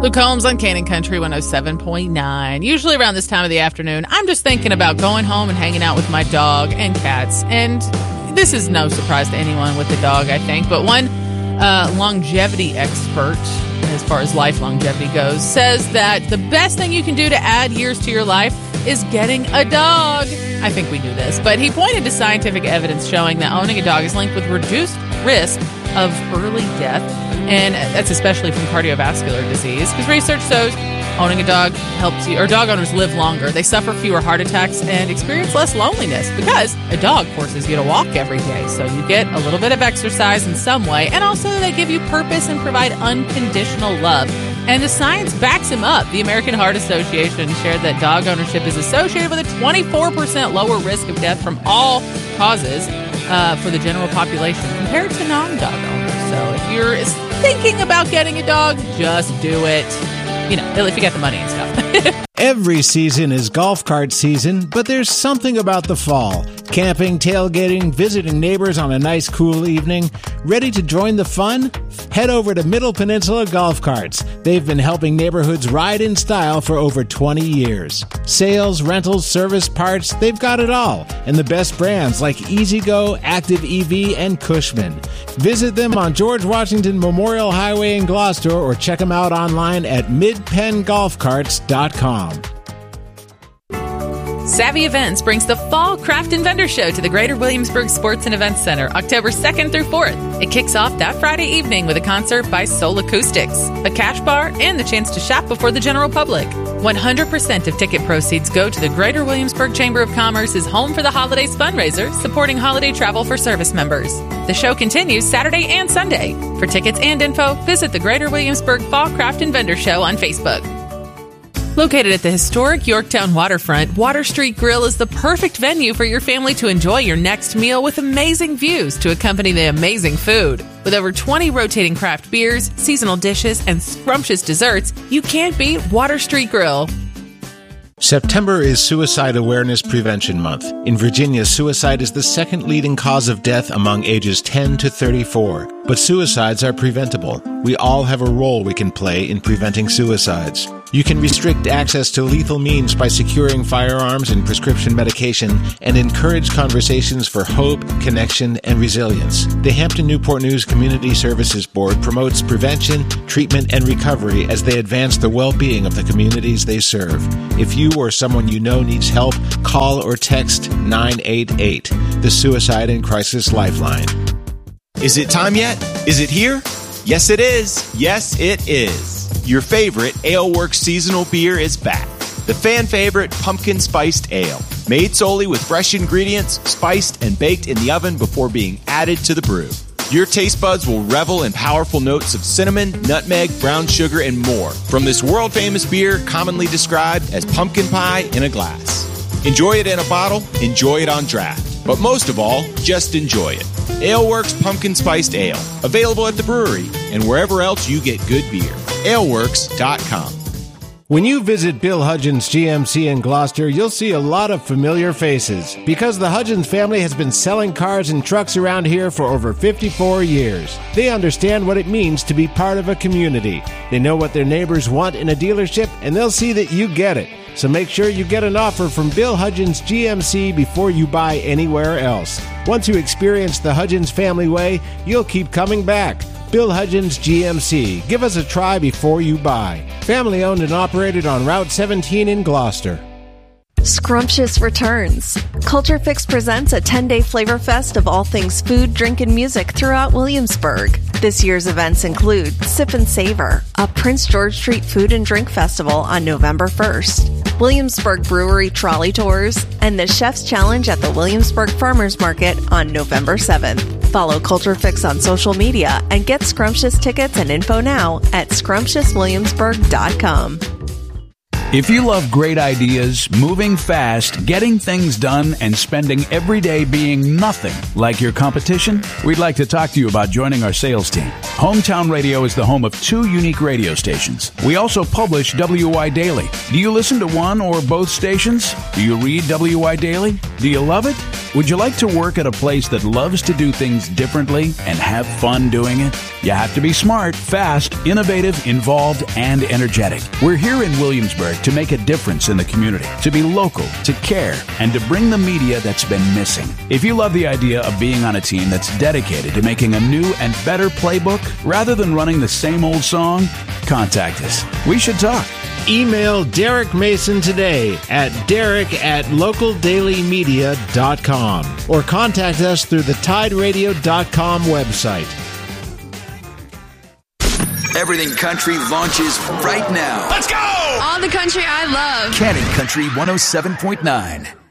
Luke Holmes on Cannon Country 107.9. Usually around this time of the afternoon, I'm just thinking about going home and hanging out with my dog and cats. And this is no surprise to anyone with a dog, I think. But one longevity expert, as far as life longevity goes, says that the best thing you can do to add years to your life is getting a dog. I think we knew this, but he pointed to scientific evidence showing that owning a dog is linked with reduced risk of early death, and that's especially from cardiovascular disease, because research shows owning a dog helps you, or dog owners live longer. They suffer fewer heart attacks and experience less loneliness because a dog forces you to walk every day, so you get a little bit of exercise in some way, and also they give you purpose and provide unconditional love. And the science backs him up. The American Heart Association shared that dog ownership is associated with a 24% lower risk of death from all causes for the general population compared to non-dog owners. So if you're thinking about getting a dog, just do it. You know, if you got the money and stuff. Every season is golf cart season, but there's something about the fall. Camping, tailgating, visiting neighbors on a nice cool evening. Ready to join the fun? Head over to Middle Peninsula Golf Carts. They've been helping neighborhoods ride in style for over 20 years. Sales, rentals, service, parts, they've got it all. And the best brands like EasyGo, Active EV, and Cushman. Visit them on George Washington Memorial Highway in Gloucester or check them out online at midpengolfcarts.com. Savvy Events brings the Fall Craft and Vendor Show to the Greater Williamsburg Sports and Events Center, October 2nd through 4th. It kicks off that Friday evening with a concert by Soul Acoustics, a cash bar, and the chance to shop before the general public. 100% of ticket proceeds go to the Greater Williamsburg Chamber of Commerce's Home for the Holidays fundraiser, supporting holiday travel for service members. The show continues Saturday and Sunday. For tickets and info, visit the Greater Williamsburg Fall Craft and Vendor Show on Facebook. Located at the historic Yorktown waterfront, Water Street Grill is the perfect venue for your family to enjoy your next meal with amazing views to accompany the amazing food. With over 20 rotating craft beers, seasonal dishes, and scrumptious desserts, you can't beat Water Street Grill. September is Suicide Awareness Prevention Month. In Virginia, suicide is the second leading cause of death among ages 10 to 34. But suicides are preventable. We all have a role we can play in preventing suicides. You can restrict access to lethal means by securing firearms and prescription medication and encourage conversations for hope, connection, and resilience. The Hampton Newport News Community Services Board promotes prevention, treatment, and recovery as they advance the well-being of the communities they serve. If you or someone you know needs help, call or text 988, the Suicide and Crisis Lifeline. Is it time yet? Is it here? Yes, it is. Yes, it is. Your favorite Ale Works seasonal beer is back. The fan favorite Pumpkin Spiced Ale. Made solely with fresh ingredients, spiced and baked in the oven before being added to the brew. Your taste buds will revel in powerful notes of cinnamon, nutmeg, brown sugar, and more from this world-famous beer commonly described as pumpkin pie in a glass. Enjoy it in a bottle, enjoy it on draft. But most of all, just enjoy it. Ale Works Pumpkin Spiced Ale. Available at the brewery and wherever else you get good beer. aleworks.com. When you visit Bill Hudgens GMC in Gloucester, you'll see a lot of familiar faces because the Hudgens family has been selling cars and trucks around here for over 54 years. They understand what it means to be part of a community. They know what their neighbors want in a dealership, and they'll see that you get it. So make sure you get an offer from Bill Hudgens GMC before you buy anywhere else. Once you experience the Hudgens family way, you'll keep coming back. Bill Hudgens GMC. Give us a try before you buy. Family owned and operated on Route 17 in Gloucester. Scrumptious returns. Culture Fix presents a 10-day flavor fest of all things food, drink, and music throughout Williamsburg. This year's events include Sip and Savor, a Prince George Street food and drink festival on November 1st, Williamsburg Brewery trolley tours, and the Chef's Challenge at the Williamsburg Farmers Market on November 7th. Follow Culture Fix on social media and get Scrumptious tickets and info now at scrumptiouswilliamsburg.com. If you love great ideas, moving fast, getting things done, and spending every day being nothing like your competition, we'd like to talk to you about joining our sales team. Hometown Radio is the home of 2 unique radio stations. We also publish WY Daily. Do you listen to one or both stations? Do you read WY Daily? Do you love it? Would you like to work at a place that loves to do things differently and have fun doing it? You have to be smart, fast, innovative, involved, and energetic. We're here in Williamsburg to make a difference in the community, to be local, to care, and to bring the media that's been missing. If you love the idea of being on a team that's dedicated to making a new and better playbook rather than running the same old song, contact us. We should talk. Email Derek Mason today at derek@localdailymedia.com or contact us through the tideradio.com website. Everything Country launches right now. Let's go! All the country I love. Cannon Country 107.9.